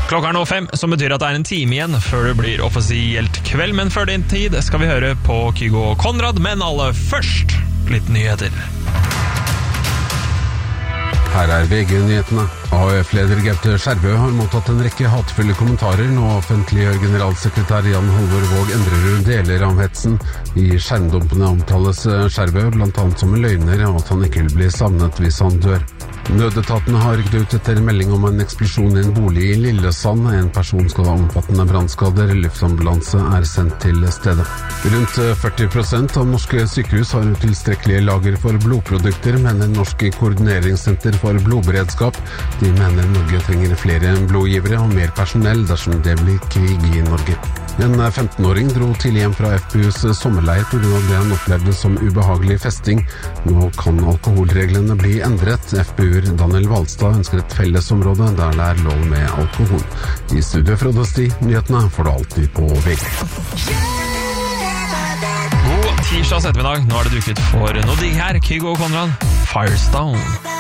Klokka nå 5, som betyr at det en time igjen før det blir offisielt kveld. Men før den tid skal vi høre på Kygo og Konrad, men aller først litt nyheter. Her VG-nyhetene. AUF-leder Gaute Skjervø har mottatt en rekke hatefulle kommentarer. Nå offentliggjør generalsekretær Jan Halvor Våg Endrerud deler av hetsen. I skjermdumpene omtales Skjervø blant annet som en løgner, og at han ikke vil bli savnet hvis han dør. Nødetatene har rykket ut etter melding om en eksplosjon i en bolig i Lillesand. En person skal ha omfattende brannskader. Luftambulanse sendt til stedet. Rundt 40% av norske sykehus har tilstrekkelige lager for blodprodukter, mener Norsk koordineringssenter for blodberedskap. De mener Norge trenger flere blodgivere og mer personell dersom det blir krig i Norge. En 15-åring dro tidlig hjem fra FPUs sommerleir på grunn av det han opplevde som ubehagelig festing. Nå kan alkoholreglene bli endret. FPUer Daniel Valstad ønsker et fellesområde der det lov med alkohol. I studio Frode Sti, nyhetene får du alltid på VG. God tirsdags ettermiddag, nå det dukket for noe digg her. Kygo og Konrad, Firestone.